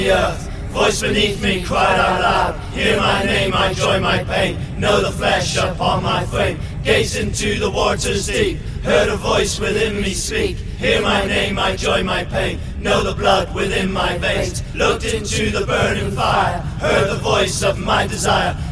The earth, voice beneath me cried out loud, hear my name, my joy, my pain, know the flesh upon my frame, gazed into the waters deep, heard a voice within me speak, hear my name, my joy, my pain, know the blood within my veins, looked into the burning fire, heard the voice of my desire,